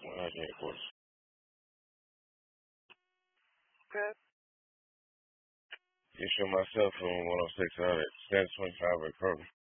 100 quarters. Okay. You show myself from 10600. Stands 25 at Kroger.